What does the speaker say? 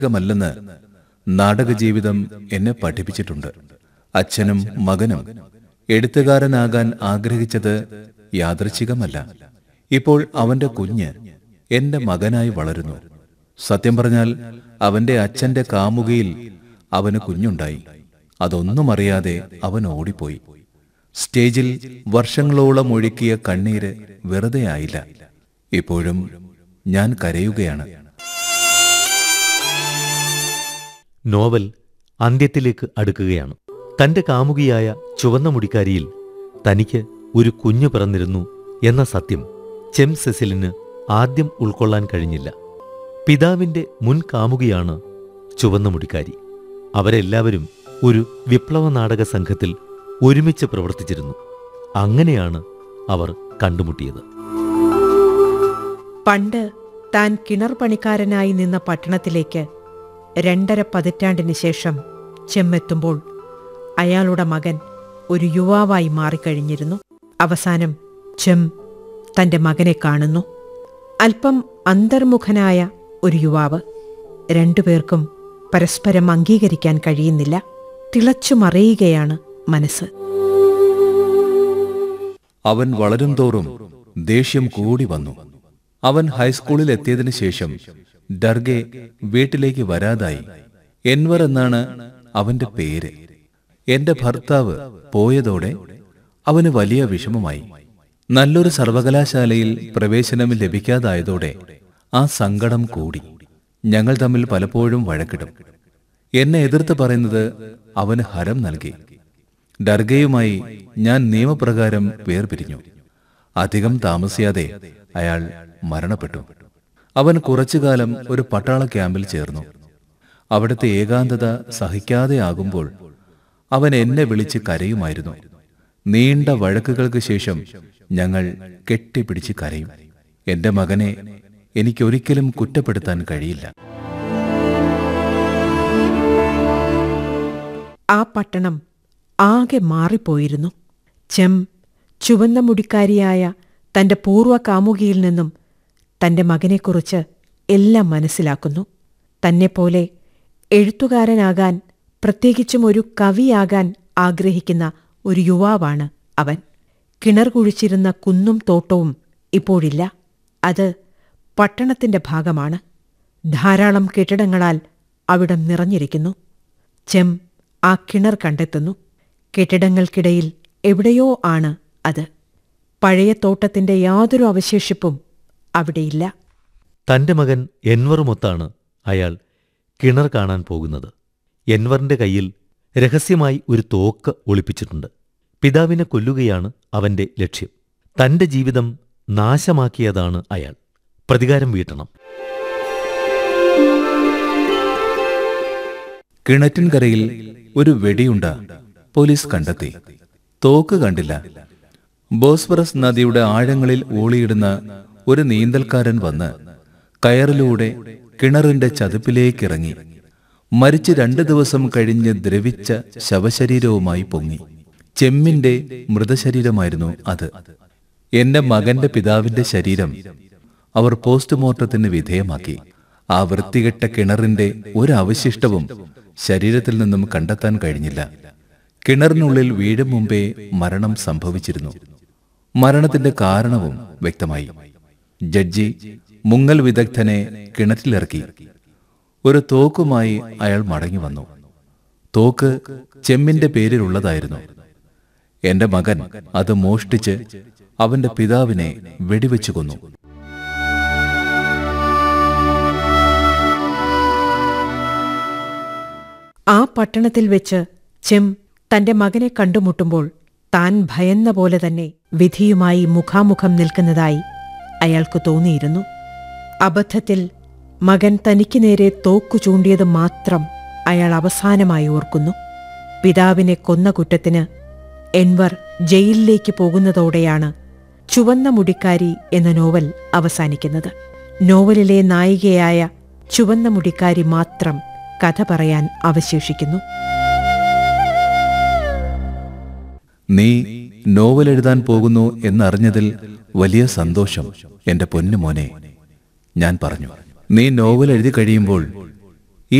മല്ലെന്ന് നാടകജീവിതം എന്നെ പഠിപ്പിച്ചിട്ടുണ്ട്. അച്ഛനും മകനും എഴുത്തുകാരനാകാൻ ആഗ്രഹിച്ചത് യാദൃച്ഛികമല്ല. ഇപ്പോൾ അവന്റെ കുഞ്ഞ് എന്റെ മകനായി വളരുന്നു. സത്യം പറഞ്ഞാൽ അവന്റെ അച്ഛന്റെ കാമുകിയിൽ അവന് കുഞ്ഞുണ്ടായി. അതൊന്നും അറിയാതെ അവൻ ഓടിപ്പോയി. സ്റ്റേജിൽ വർഷങ്ങളോളം ഒഴുക്കിയ കണ്ണീര് വെറുതെ ആയില്ല. ഇപ്പോഴും ഞാൻ കരയുകയാണ്. നോവൽ അന്ത്യത്തിലേക്ക് അടുക്കുകയാണ്. തന്റെ കാമുകിയായ ചുവന്ന മുടിക്കാരിയിൽ തനിക്ക് ഒരു കുഞ്ഞു പിറന്നിരുന്നു എന്ന സത്യം ചെം സെസിലിന് ആദ്യം ഉൾക്കൊള്ളാൻ കഴിഞ്ഞില്ല. പിതാവിന്റെ മുൻ കാമുകിയാണ് ചുവന്ന മുടിക്കാരി. അവരെല്ലാവരും ഒരു വിപ്ലവ നാടക സംഘത്തിൽ ഒരുമിച്ച് പ്രവർത്തിച്ചിരുന്നു. അങ്ങനെയാണ് അവർ കണ്ടുമുട്ടിയത്. പണ്ട് താൻ കിണർ പണിക്കാരനായി നിന്ന പട്ടണത്തിലേക്ക് 2.5 പതിറ്റാണ്ടിന് ശേഷം ചെമ്മെത്തുമ്പോൾ അയാളുടെ മകൻ ഒരു യുവാവായി മാറിക്കഴിഞ്ഞിരുന്നു. അവസാനം ചെം തന്റെ മകനെ കാണുന്നു. അല്പം അന്തർമുഖനായ ഒരു യുവാവ്. രണ്ടുപേർക്കും പരസ്പരം അംഗീകരിക്കാൻ കഴിയുന്നില്ല. തിളച്ചുമറിയുകയാണ് മനസ്സ്. അവൻ വളരും തോറും ദേഷ്യം കൂടി വന്നു. അവൻ ഹൈസ്കൂളിൽ എത്തിയതിനു ശേഷം ഡർഗെ വീട്ടിലേക്ക് വരാതായി. എൻവർ എന്നാണ് അവന്റെ പേര്. എന്റെ ഭർത്താവ് പോയതോടെ അവന് വലിയ വിഷമമായി. നല്ലൊരു സർവകലാശാലയിൽ പ്രവേശനം ലഭിക്കാതായതോടെ ആ സങ്കടം കൂടി. ഞങ്ങൾ തമ്മിൽ പലപ്പോഴും വഴക്കിടും. എന്നെ എതിർത്ത് പറയുന്നത് അവന് ഹരം നൽകി. ഡർഗയുമായി ഞാൻ നിയമപ്രകാരം വേർപിരിഞ്ഞു. അധികം താമസിയാതെ അയാൾ മരണപ്പെട്ടു. അവൻ കുറച്ചുകാലം ഒരു പട്ടാള ക്യാമ്പിൽ ചേർന്നു. അവിടുത്തെ ഏകാന്തത സഹിക്കാതെയാകുമ്പോൾ അവൻ എന്നെ വിളിച്ച് കരയുമായിരുന്നു. നീണ്ട വഴക്കുകൾക്ക് ശേഷം ഞങ്ങൾ കെട്ടിപ്പിടിച്ച് കരയും. എന്റെ മകനെ എനിക്കൊരിക്കലും കുറ്റപ്പെടുത്താൻ കഴിയില്ല. ആ പട്ടണം ആകെ മാറിപ്പോയിരുന്നു. ചെം ചുവന്ന മുടിക്കാരിയായ തന്റെ പൂർവ്വ കാമുകിയിൽ നിന്നും തന്റെ മകനെക്കുറിച്ച് എല്ലാം മനസ്സിലാക്കുന്നു. തന്നെപ്പോലെ എഴുത്തുകാരനാകാൻ, പ്രത്യേകിച്ചും ഒരു കവിയാകാൻ ആഗ്രഹിക്കുന്ന ഒരു യുവാവാണ് അവൻ. കിണർ കുഴിച്ചിരുന്ന കുന്നും തോട്ടവും ഇപ്പോഴില്ല. അത് പട്ടണത്തിന്റെ ഭാഗമാണ്. ധാരാളം കെട്ടിടങ്ങളാൽ അവിടം നിറഞ്ഞിരിക്കുന്നു. ചെം ആ കിണർ കണ്ടെത്തുന്നു. കെട്ടിടങ്ങൾക്കിടയിൽ എവിടെയോ ആണ് അത്. പഴയ തോട്ടത്തിന്റെ യാതൊരു അവശേഷിപ്പും അവിടെയില്ല. തന്റെ മകൻ എൻവറുമൊത്താണ് അയാൾ കിണർ കാണാൻ പോകുന്നത്. എൻവറിന്റെ കയ്യിൽ രഹസ്യമായി ഒരു തോക്ക് ഒളിപ്പിച്ചിട്ടുണ്ട്. പിതാവിനെ കൊല്ലുകയാണ് അവന്റെ ലക്ഷ്യം. തന്റെ ജീവിതം നാശമാക്കിയതാണ് അയാൾ. പ്രതികാരം വീട്ടണം. കിണറ്റിൻകരയിൽ ഒരു വെടിയുണ്ട പോലീസ് കണ്ടെത്തി. തോക്ക് കണ്ടില്ല. ബോസ്ഫറസ് നദിയുടെ ആഴങ്ങളിൽ ഊളിയിടുന്ന ഒരു നീന്തൽക്കാരൻ വന്ന് കയറിലൂടെ കിണറിന്റെ ചതുപ്പിലേക്കിറങ്ങി. മരിച്ച് 2 ദിവസം കഴിഞ്ഞ് ദ്രവിച്ച ശവശരീരവുമായി പൊങ്ങി. ചെമ്മിന്റെ മൃതശരീരമായിരുന്നു അത്. എന്റെ മകന്റെ പിതാവിന്റെ ശരീരം അവർ പോസ്റ്റ്മോർട്ടത്തിന് വിധേയമാക്കി. ആ വൃത്തികെട്ട കിണറിന്റെ ഒരു അവശിഷ്ടവും ശരീരത്തിൽ നിന്നും കണ്ടെത്താൻ കഴിഞ്ഞില്ല. കിണറിനുള്ളിൽ വീഴും മുമ്പേ മരണം സംഭവിച്ചിരുന്നു. മരണത്തിന്റെ കാരണവും വ്യക്തമായി. ജഡ്ജി മുങ്ങൽ വിദഗ്ധനെ കിണറ്റിലിറക്കി. ഒരു തോക്കുമായി അയാൾ മടങ്ങി വന്നു. തോക്ക് ചെമ്മിന്റെ പേരിലുള്ളതായിരുന്നു. എന്റെ മകൻ അത് മോഷ്ടിച്ച് അവന്റെ പിതാവിനെ വെടിവെച്ചു കൊന്നു. ആ പട്ടണത്തിൽ വെച്ച് ചെം തന്റെ മകനെ കണ്ടുമുട്ടുമ്പോൾ താൻ ഭയന്ന പോലെ തന്നെ വിധിയുമായി മുഖാമുഖം നിൽക്കുന്നതായി അയാൾക്ക് തോന്നിയിരുന്നു. അബദ്ധത്തിൽ മകൻ തനിക്ക് നേരെ തോക്കു ചൂണ്ടിയത് മാത്രം അയാൾ അവസാനമായി ഓർക്കുന്നു. പിതാവിനെ കൊന്ന കുറ്റത്തിന് എൻവർ ജയിലിലേക്ക് പോകുന്നതോടെയാണ് ചുവന്ന മുടിക്കാരി എന്ന നോവൽ അവസാനിക്കുന്നത്. നോവലിലെ നായികയായ ചുവന്ന മുടിക്കാരി മാത്രം കഥ പറയാൻ അവശേഷിക്കുന്നു. നീ നോവൽ എഴുതാൻ പോകുന്നു എന്നറിഞ്ഞതിൽ വലിയ സന്തോഷം എന്റെ പൊന്നു മോനെ. ഞാൻ പറഞ്ഞു, നീ നോവൽ എഴുതി കഴിയുമ്പോൾ